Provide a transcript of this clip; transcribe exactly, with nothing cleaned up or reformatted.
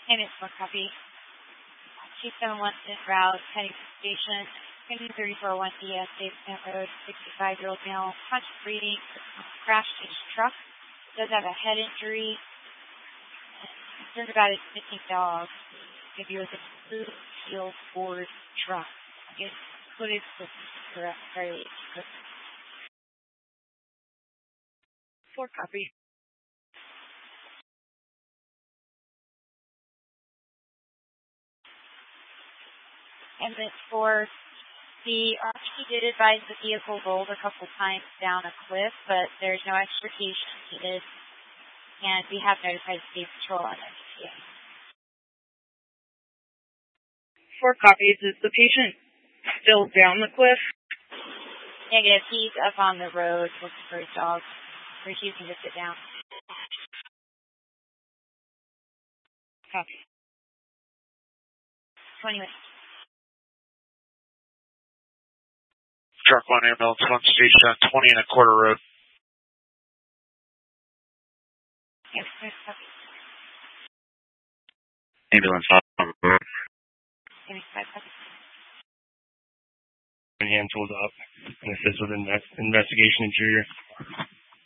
And it's more copy. two seven one en route, heading to station. three four one E S, Dave Smith Road, sixty-five-year-old male, conscious breathing, crashed his truck. Does have a head injury. Concerned about his missing dog. If he was a blue steel Ford truck. I guess footage was correct, very good. Four copy. And then for the R P did advise the vehicle rolled a couple times down a cliff, but there's no extrication needed. And we have notified State Patrol on it. Yeah. Four copies. Is the patient still down the cliff? Negative. He's up on the road looking for his dog, refusing to sit down. Copy. twenty minutes. Truck one ambulance one station on twenty and a quarter road. Yes, yes, copy. Ambulance on the road. seventy-five, copy. Hand tools up and assist with invest, investigation interior.